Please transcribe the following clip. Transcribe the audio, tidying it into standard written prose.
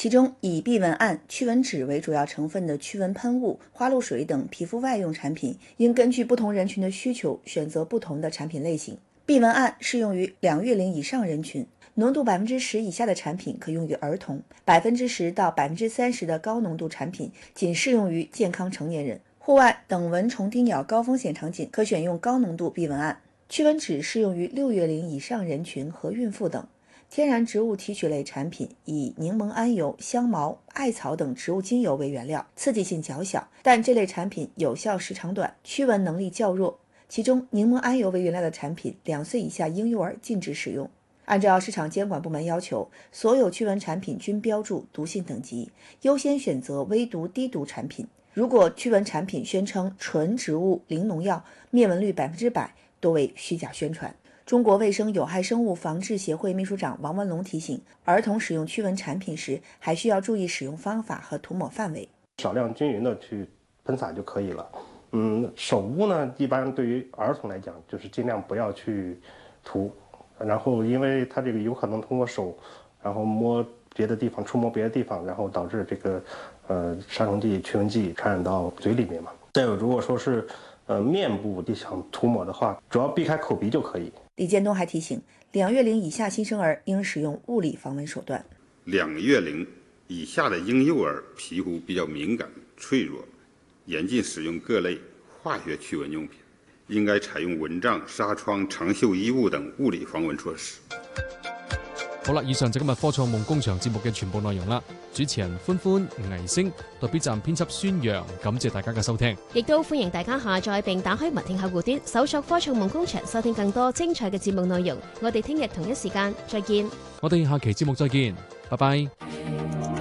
其中以避蚊胺、驱蚊酯为主要成分的驱蚊喷雾、花露水等皮肤外用产品，应根据不同人群的需求选择不同的产品类型。避蚊胺适用于2月龄以上人群，浓度10%以下的产品可用于儿童，10%到30%的高浓度产品仅适用于健康成年人。户外等蚊虫叮咬高风险场景可选用高浓度避蚊胺。驱蚊酯适用于6月龄以上人群和孕妇等。天然植物提取类产品以柠檬桉油、香茅、艾草等植物精油为原料，刺激性较小，但这类产品有效时长短，驱蚊能力较弱。其中柠檬桉油为原料的产品，2岁以下婴幼儿禁止使用。按照市场监管部门要求，所有驱蚊产品均标注毒性等级，优先选择微毒低毒产品。如果驱蚊产品宣称纯植物零农药，灭蚊率100%，多为虚假宣传。中国卫生有害生物防治协会秘书长王文龙提醒，儿童使用驱蚊产品时，还需要注意使用方法和涂抹范围， 少量均匀的去喷洒就可以了。手污呢，一般对于儿童来讲，就是尽量不要去涂，然后因为它这个有可能通过手，然后摸别的地方，触摸别的地方，然后导致这个杀虫剂、驱蚊剂传染到嘴里面嘛。再有，如果说是面部你想涂抹的话，主要避开口鼻就可以。 李建东还提醒，2月龄以下新生儿应使用物理防蚊手段。 2月龄以下的婴幼儿皮肤比较敏感脆弱，严禁使用各类化学驱蚊用品，应该采用蚊帐、纱窗、长袖衣物等物理防蚊措施。 好啦，以上就今日科創夢工場節目嘅全部內容啦。主持人歡歡、倪星，代表站編輯孫陽，感謝大家嘅收聽。 亦都歡迎大家下載並打開文聽客戶端，搜索科創夢工場，收聽更多精彩嘅節目內容。我哋聽日同一時間再見。 我哋下期節目再見，拜拜。